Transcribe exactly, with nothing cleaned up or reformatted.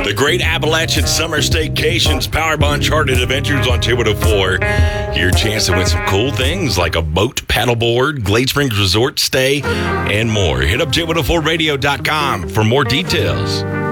The Great Appalachian Summer Staycations powered by Uncharted Adventures on J one oh four. Your chance to win some cool things like a boat, paddleboard, Glade Springs Resort stay, and more. Hit up J one oh four radio dot com for more details.